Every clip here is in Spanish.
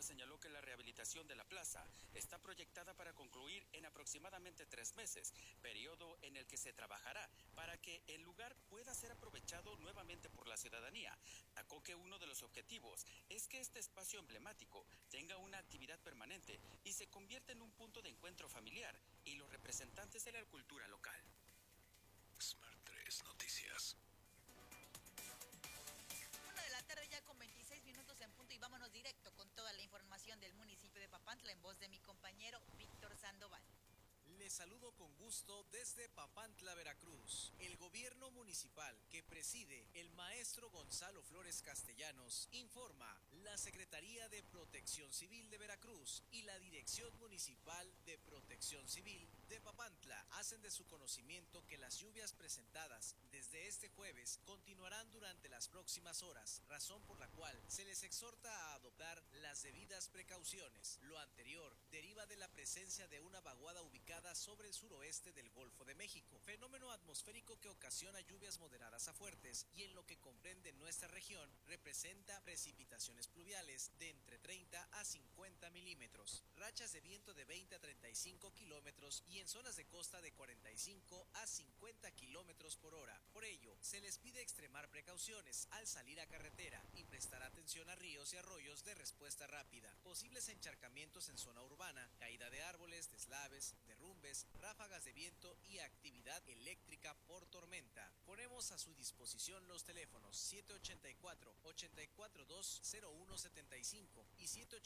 Informa señaló que la rehabilitación de la plaza está proyectada para concluir en aproximadamente 3 meses, periodo en el que se trabajará para que el lugar pueda ser aprovechado nuevamente por la ciudadanía. Destacó que uno de los objetivos es que este espacio emblemático tenga una actividad permanente y se convierta en un punto de encuentro familiar y los representantes de la cultura local. Smart 3 Noticias. 1 de la tarde ya con 26 minutos en punto y vámonos directo con toda la información del municipio de Papantla en voz de mi compañero Víctor Sandoval. Les saludo con gusto desde Papantla, Veracruz. El gobierno municipal que preside el maestro Gonzalo Flores Castellanos informa: la Secretaría de Protección Civil de Veracruz y la Dirección Municipal de Protección Civil de Papantla hacen de su conocimiento que las lluvias presentadas desde este jueves continuarán durante las próximas horas, razón por la cual se les exhorta a adoptar las debidas precauciones. Lo anterior deriva de la presencia de una vaguada ubicada sobre el suroeste del Golfo de México, fenómeno atmosférico que ocasiona lluvias moderadas a fuertes y en lo que comprende nuestra región representa precipitaciones pluviales de entre 30 a 50 milímetros, rachas de viento de 20 a 35 kilómetros y en zonas de costa de 45 a 50 kilómetros por hora. Por ello, se les pide extremar precauciones al salir a carretera y prestar atención a ríos y arroyos de respuesta rápida, posibles encharcamientos en zona urbana, caída de árboles, deslaves, derrumbes, ráfagas de viento y actividad eléctrica por tormenta. Ponemos a su disposición los teléfonos 784-842-0175 y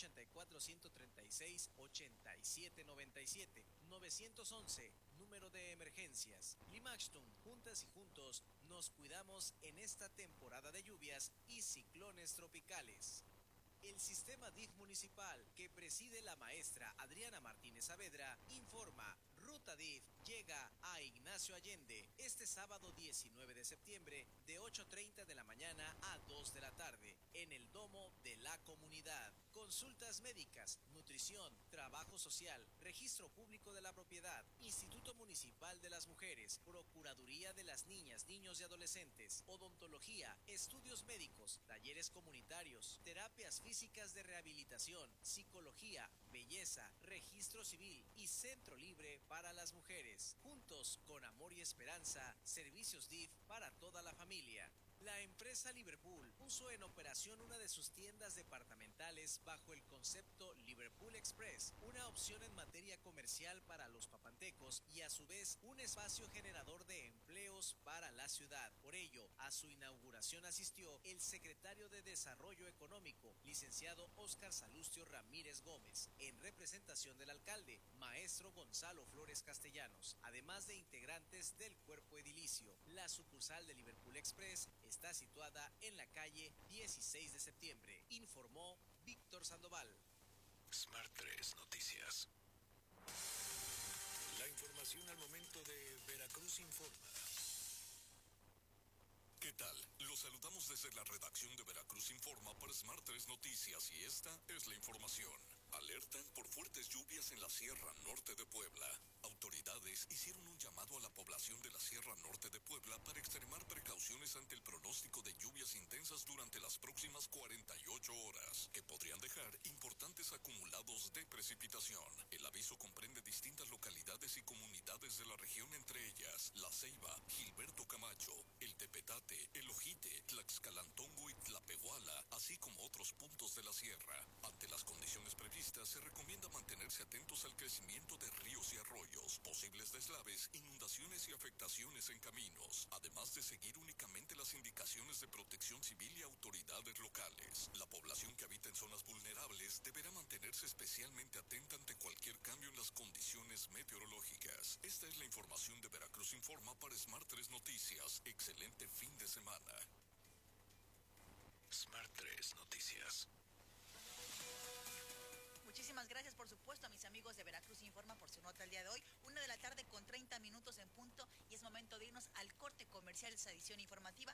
784-136-8797, 911, número de emergencias. Limaxtum, juntas y juntos, nos cuidamos en esta temporada de lluvias y ciclones tropicales. El sistema DIF municipal que preside la maestra Adriana Martínez Saavedra informa: Ruta DIF llega a Ignacio Allende este sábado 19 de septiembre de 8:30 de la mañana a 2 de la tarde en el Domo de la Comunidad. Consultas médicas, nutrición, trabajo social, registro público de la propiedad, Instituto Municipal de las Mujeres, Procuraduría de las Niñas, Niños y Adolescentes, odontología, estudios médicos, talleres comunitarios, terapias físicas de rehabilitación, psicología, belleza, registro civil y centro libre para las mujeres. Juntos, con amor y esperanza, servicios DIF para toda la familia. La empresa Liverpool puso en operación una de sus tiendas departamentales bajo el concepto Liverpool Express, una opción en materia comercial para los papantecos y a su vez un espacio generador de empleos para la ciudad. Por ello, a su inauguración asistió el secretario de Desarrollo Económico, licenciado Óscar Salustio Ramírez Gómez, en representación del alcalde, maestro Gonzalo Flores Castellanos, además de integrantes del cuerpo edilicio. La sucursal de Liverpool Express está situada en la calle 16 de septiembre, informó Víctor Sandoval. Smart 3 Noticias. La información al momento de Veracruz Informa. ¿Qué tal? Los saludamos desde la redacción de Veracruz Informa para Smart 3 Noticias y esta es la información. Alertan por fuertes lluvias en la Sierra Norte de Puebla. Autoridades hicieron un llamado a la población de la Sierra Norte de Puebla para extremar precauciones ante el pronóstico de lluvias intensas durante las próximas 48 horas, que podrían dejar importantes acumulados de precipitación. El aviso comprende distintas localidades y comunidades de la región, entre ellas La Ceiba, Gilberto Camacho, El Tepetate, El Ojite, Tlaxcalantongo y Tlapehuala, así como otros puntos de la sierra. Ante las condiciones previstas, se recomienda mantenerse atentos al crecimiento de ríos y arroyos, posibles deslaves, inundaciones y afectaciones en caminos, además de seguir únicamente las indicaciones de protección civil y autoridades locales. La población que habita en zonas vulnerables deberá mantenerse especialmente atenta ante cualquier cambio en las condiciones meteorológicas. Esta es la información de Veracruz Informa para Smart 3 Noticias. Excelente fin de semana. Smart 3 Noticias. Muchísimas gracias, por supuesto, a mis amigos de Veracruz Informa por su nota el día de hoy. 1 de la tarde con 30 minutos en punto y es momento de irnos al corte comercial de esta edición informativa.